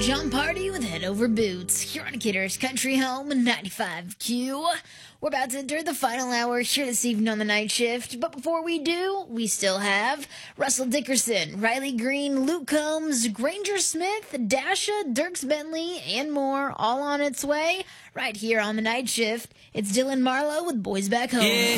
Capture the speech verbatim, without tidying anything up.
John Party with Head Over Boots here on Kidder's Country Home ninety-five Q. We're about to enter the final hour here this evening on the night shift, but before we do, we still have Russell Dickerson, Riley Green, Luke Combs, Granger Smith, Dasha, Dirks Bentley, and more all on its way right here on the night shift. It's Dylan Marlowe with Boys Back Home. Yeah.